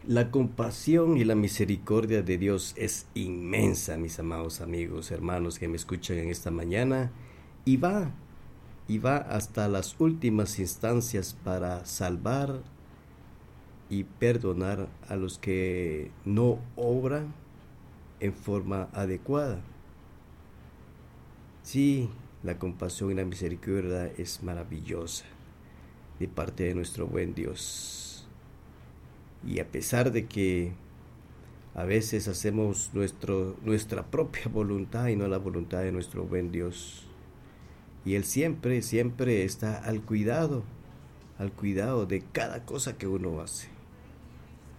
La compasión y la misericordia de Dios es inmensa, mis amados amigos, hermanos que me escuchan en esta mañana, y va hasta las últimas instancias para salvar y perdonar a los que no obran en forma adecuada. Sí, la compasión y la misericordia es maravillosa de parte de nuestro buen Dios. Y a pesar de que a veces hacemos nuestra propia voluntad y no la voluntad de nuestro buen Dios, y Él siempre está al cuidado de cada cosa que uno hace.